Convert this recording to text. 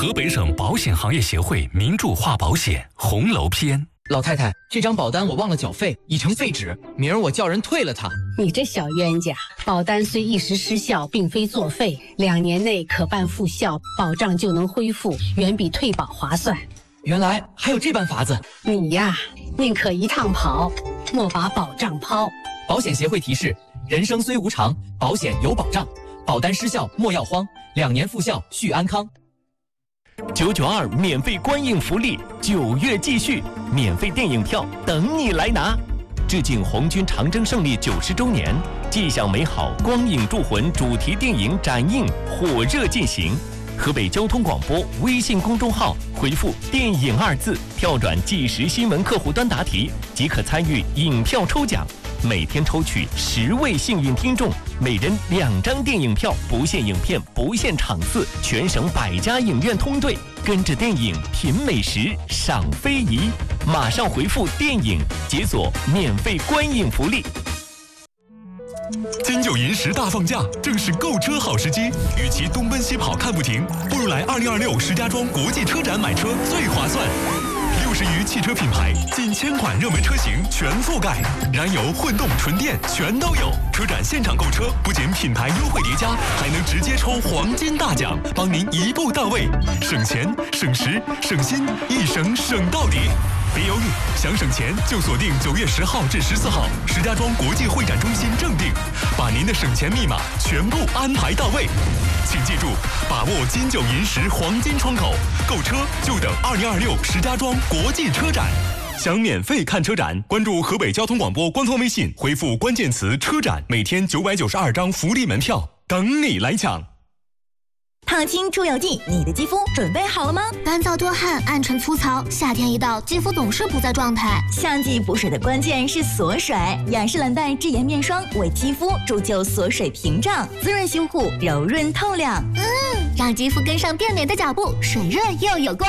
河北省保险行业协会名著化保险红楼篇。 老太太，这张保单我忘了缴费，已成废纸，明儿我叫人退了它。 你这小冤家，保单虽一时失效，并非作废，2年内可办复效，保障就能恢复，远比退保划算。 原来还有这般法子。 你呀，宁可一趟跑，莫把保障抛。 保险协会提示：人生虽无常，保险有保障，保单失效莫要慌，2年复效续安康。 992免费观影福利，9月继续，免费电影票等你来拿。致敬红军长征胜利90周年，既享美好，光影铸魂主题电影展映火热进行。河北交通广播微信公众号回复“电影”2字，跳转即时新闻客户端答题，即可参与影票抽奖。每天抽取10位幸运听众，每人2张电影票，不限影片，不限场次，全省100家影院通兑，跟着电影品美食，赏非遗。马上回复“电影”，解锁免费观影福利。 金九银十大放假，正是购车好时机。与其东奔西跑看不停，不如来2026石家庄国际车展买车最划算。60余汽车品牌，近1000款热门车型全覆盖，燃油、混动、纯电全都有。车展现场购车，不仅品牌优惠叠加，还能直接抽黄金大奖，帮您一步到位，省钱、省时、省心，一省省到底。别犹豫，想省钱就锁定9月10号至14号石家庄国际会展中心正定，把您的省钱密码全部安排到位。请记住，把握金九银十黄金窗口，购车就等2026石家庄国际车展。想免费看车展，关注河北交通广播官方微信，回复关键词“车展”，每天992张福利门票等你来抢。 烫青出油剂，你的肌肤准备好了吗？ 干燥多汗，暗沉粗糙，夏天一到，肌肤总是不在状态。 夏季补水的关键是锁水，雅诗兰黛智妍面霜为肌肤铸就锁水屏障，滋润修护，柔润透亮。 让肌肤跟上变美的脚步，水润又有光。